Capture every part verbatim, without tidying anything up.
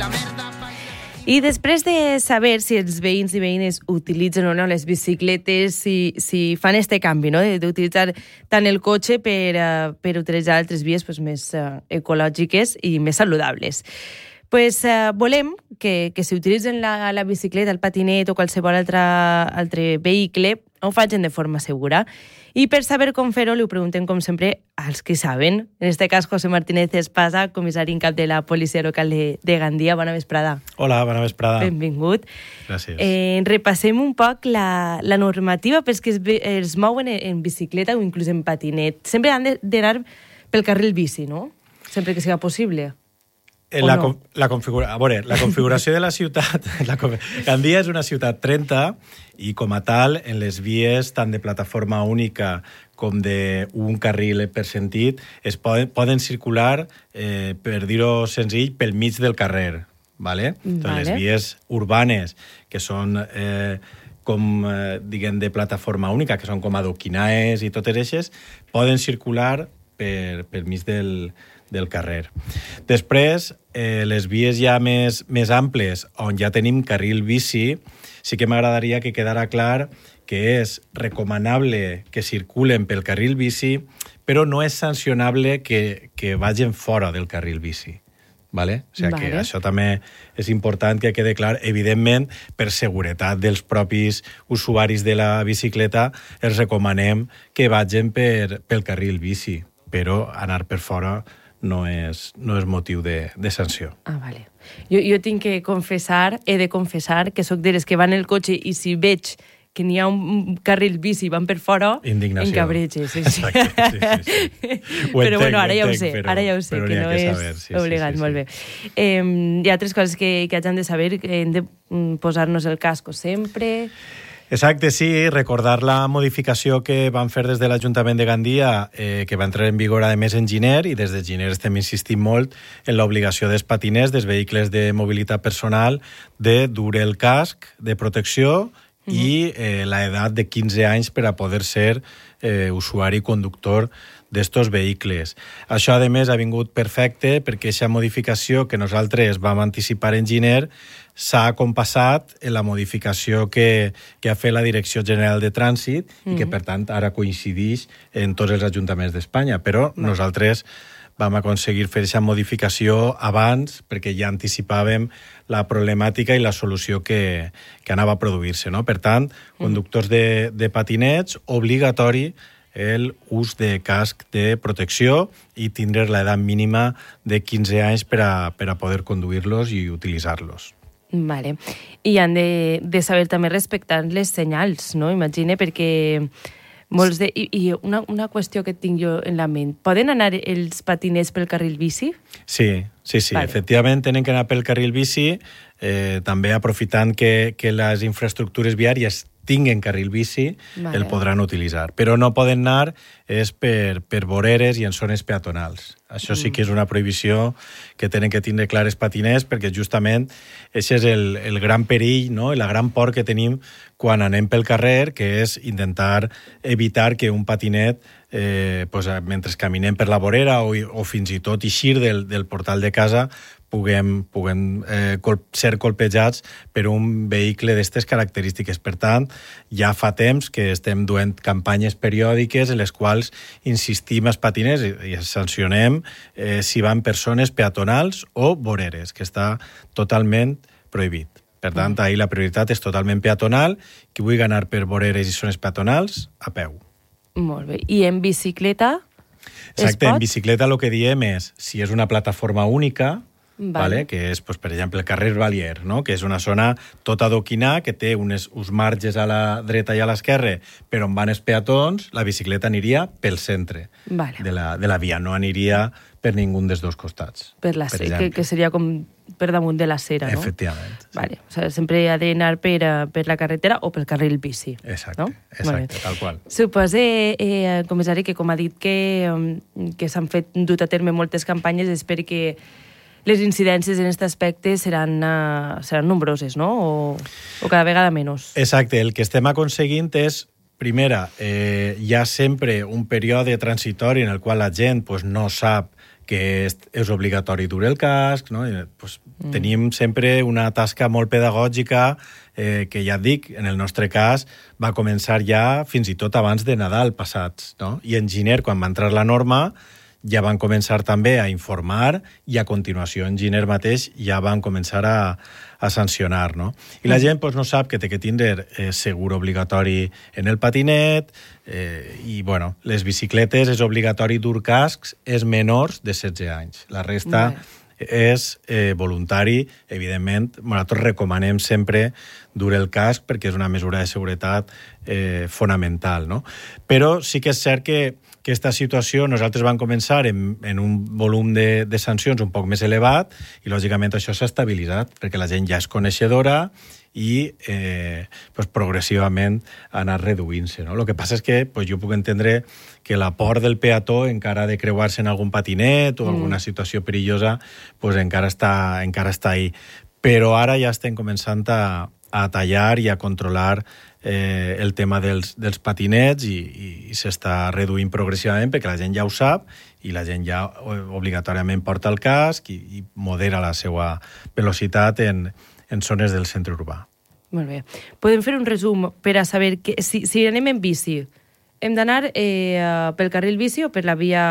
I després de saber si els veïns i veïnes utilitzen o no les bicicletes, si, si fan este canvi, no?, d'utilitzar tant el cotxe per, uh, per utilitzar altres vies pues, més uh, ecològiques i més saludables. Pues, uh, volem que, que si utilitzen la, la bicicleta, el patinet o qualsevol altre, altre vehicle, ho facin de forma segura. I per saber com fer-ho, li ho preguntem, com sempre, als que saben. En este cas, José Martínez Espasa, comissari en cap de la Policia Local de, de Gandia. Bona vesprada. Hola, bona vesprada. Benvingut. Gràcies. Eh, repassem un poc la, la normativa pels que es, es mouen en, en bicicleta o inclús en patinet. Sempre han d'anar pel carril bici, no? Sempre que sigui possible. La, no? la, configura, a veure, la configuració de la ciutat... La, Gandia és una ciutat trenta i, com a tal, en les vies tant de plataforma única com d'un carril per sentit es poden, poden circular, eh, per dir-ho senzill, pel mig del carrer. ¿Vale? Entonces, vale. Les vies urbanes, que són... Eh, com, eh, diguem, de plataforma única, que són com adoquinaes i totes eixes, poden circular per, per mig del, del carrer. Després, eh, les vies ja més, més amples, on ja tenim carril bici, sí que m'agradaria que quedara clar que és recomanable que circulen pel carril bici, però no és sancionable que, que vagin fora del carril bici. Vale? O sigui vale. Que això també és important que quede clar. Evidentment, per seguretat dels propis usuaris de la bicicleta, els recomanem que vagin per, pel carril bici, però anar per fora no és, no és motiu de, de sanció. Ah, vale. Jo, jo tinc que confessar, he de confessar, que sóc de les que van en el cotxe i si veig que n'hi ha un carril bici i van per fora, indignació. Encabretge. Sí, sí. Exacte, sí, sí, sí. Però entenc, bueno, ara ja ho entenc, sé, però, ara ja ho sé, que no que és saber, sí, obligat, sí, sí, molt sí. bé. Eh, hi ha altres coses que, que hagin de saber, que hem de posar-nos el casco sempre... Exacte, sí, recordar la modificació que van fer des de l'Ajuntament de Gandia, eh, que va entrar en vigor, a més, en gener, i des de gener estem insistint molt en l'obligació dels patiners, dels vehicles de mobilitat personal, de dur el casc de protecció mm-hmm. i eh, l'edat de quinze anys per a poder ser eh, usuari i conductor d'estos vehicles. Això, a més, ha vingut perfecte perquè aquesta modificació que nosaltres vam anticipar en gener s'ha compassat en la modificació que, que ha fet la Direcció General de Trànsit mm-hmm. i que, per tant, ara coincideix en tots els ajuntaments d'Espanya. Però mm-hmm. nosaltres vam aconseguir fer aquesta modificació abans perquè ja anticipàvem la problemàtica i la solució que, que anava a produir-se. No? Per tant, conductors de, de patinets, obligatori el ús de casc de protecció i tindre l'edat mínima de quinze anys per a, per a poder conduir-los i utilitzar-los. Vale. I han de, de saber també respectar les senyals, no? Imagine, perquè molts de... I, i una, una qüestió que tinc jo en la ment. Poden anar els patinets pel carril bici? Sí, sí, sí. Vale. Efectivament, tenen que anar pel carril bici, eh, també aprofitant que, que les infraestructures viàries tinguen carril bici, vale. El podran utilitzar. Però no poden anar és per, per voreres i en zones peatonals. Això sí que és una prohibició que tenen que tindre clares patiners, perquè justament això és el, el gran perill, no? La gran por que tenim quan anem pel carrer, que és intentar evitar que un patinet, eh, pues, mentre caminem per la vorera o, o fins i tot eixir del, del portal de casa, puguem, puguem eh, col- ser colpejats per un vehicle d'aquestes característiques. Per tant, ja fa temps que estem duent campanyes periòdiques en les quals insistim als patiners i, i sancionem eh, si van per zones peatonals o voreres, que està totalment prohibit. Per tant, ahir la prioritat és totalment peatonal. Qui vulgui anar per voreres i zones peatonals, a peu. Molt bé. I en bicicleta? Exacte, en bicicleta el que diem és, si és una plataforma única, vale. Vale, que és, pues, per exemple, el carrer Valier, no? Que és una zona tota adoquinà, que té unes, uns marges a la dreta i a l'esquerra, però on van els peatons, la bicicleta aniria pel centre vale. de, la, de la via, no aniria per ningú dels dos costats. Per la per ce- que, que seria com per damunt de la cera, no? Efectivament. Sí. Vale. O sigui, sempre ha d'anar per, per la carretera o pel carril bici. Exacte, no? exacte, tal qual. Supose, eh, comissari, que com ha dit que, que s'han fet dut a terme moltes campanyes, és perquè les incidències en aquest aspecte seran, uh, seran nombroses, no? O, o cada vegada menys. Exacte, el que estem aconseguint és, primera, eh, hi ha sempre un període transitori en el qual la gent pues, no sap que és, és obligatori dur el casc, no? I, pues, mm. tenim sempre una tasca molt pedagògica eh, que, ja et dic, en el nostre cas va començar ja fins i tot abans de Nadal passats, no? I en gener, quan va entrar la norma, ja van començar també a informar i a continuació en gener mateix ja van començar a, a sancionar, no? I la gent pues, no sap que té que tindre eh, segur obligatori en el patinet eh, i, bueno, les bicicletes és obligatori dur cascs és menors de setze anys. La resta Bé. és eh, voluntari. Evidentment, nosaltres recomanem sempre dur el casc perquè és una mesura de seguretat eh, fonamental, no? Però sí que és cert que aquesta situació nosaltres vam començar en, en un volum de, de sancions un poc més elevat i, lògicament, això s'ha estabilitzat perquè la gent ja és coneixedora i eh, pues, progressivament ha anat reduint-se, no? El que passa és que pues, jo puc entendre que la por del peató encara de creuar-se en algun patinet o alguna mm. situació perillosa pues, encara, està, encara està ahí. Però ara ja estem començant a, a tallar i a controlar eh, el tema dels, dels patinets i, i, i s'està reduint progressivament perquè la gent ja ho sap i la gent ja obligatòriament porta el casc i, i modera la seva velocitat en, en zones del centre urbà. Molt bé. Podem fer un resum per a saber que si, si anem en bici, hem d'anar eh, pel carril bici o per la via...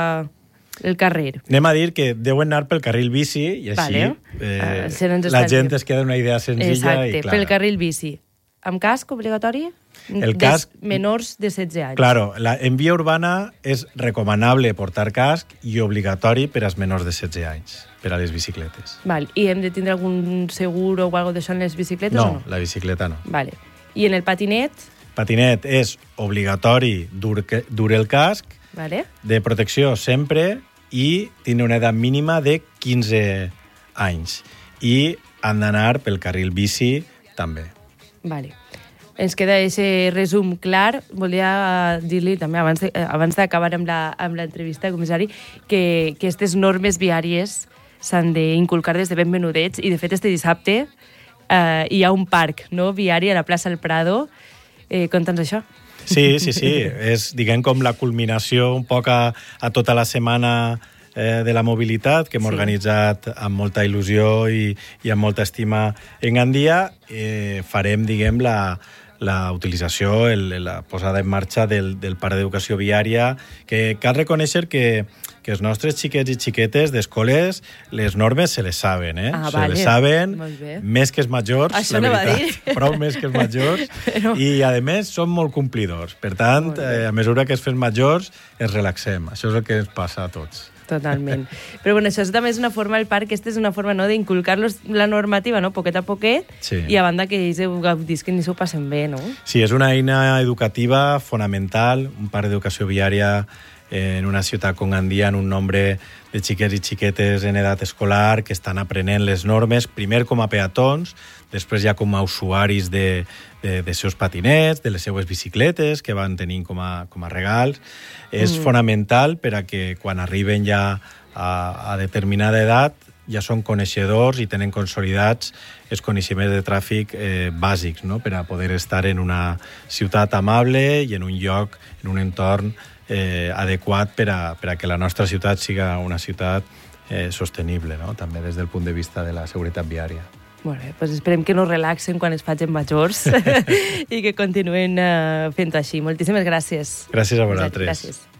el carrer? Anem a dir que deuen anar pel carril bici i així vale. eh, uh, la gent es queda una idea senzilla Exacte, i clara. pel carril bici. Amb casc obligatori? El casc... Des menors de setze anys. Claro, la, en via urbana és recomanable portar casc i obligatori per als menors de setze anys, per a les bicicletes. Val. I hem de tindre algun segur o alguna d'això en les bicicletes no, o no? No, la bicicleta no. Vale. I en el patinet? Patinet és obligatori dur, dur el casc, vale. De protecció sempre i tindre una edat mínima de quinze anys. I han d'anar pel carril bici també. Vale. Ens queda aquest resum clar. Volia dir-li també, abans de, abans d'acabar amb l'entrevista, comissari, que aquestes normes viàries s'han d'inculcar des de ben menudets i, de fet, este dissabte eh, hi ha un parc no, viari a la plaça del Prado. Eh, Conta'ns això. Sí, sí, sí. És, diguem, com la culminació un poc a, a tota la setmana eh, de la mobilitat que hem sí. organitzat amb molta il·lusió i, i amb molta estima en Gandia. Eh, farem, diguem, la, la utilització, el, la posada en marxa del, del parc d'educació viària, que cal reconèixer que, que els nostres xiquets i xiquetes d'escoles les normes se les saben, eh? Ah, se vale. les saben, més que els majors, això la no veritat, prou més que els majors, Però... i, a més, són molt complidors. Per tant, eh, a mesura que es fem majors, es relaxem. Això és el que ens passa a tots. Totalment. Però bueno, això també és una forma, el parc, aquesta és una forma no, d'inculcar-los la normativa, no? Poquet a poquet, sí. I a banda que ells ho gaudisquen i s'ho passen bé, no? Sí, és una eina educativa fonamental, un parc d'educació viària en una ciutat com Gandia, en un nombre de xiquets i xiquetes en edat escolar que estan aprenent les normes, primer com a peatons, després ja com a usuaris de, de, de seus patinets, de les seues bicicletes que van tenint com a, com a regals. És mm. fonamental per a que quan arriben ja a, a determinada edat ja són coneixedors i tenen consolidats els coneixements de tràfic eh, bàsics, no? Per a poder estar en una ciutat amable i en un lloc, en un entorn eh, adequat per a, per a que la nostra ciutat siga una ciutat eh, sostenible, no? També des del punt de vista de la seguretat viària. Molt bé, doncs esperem que no relaxen quan es facin majors i que continuen uh, fent-ho així. Moltíssimes gràcies. Gràcies a vosaltres. Gràcies.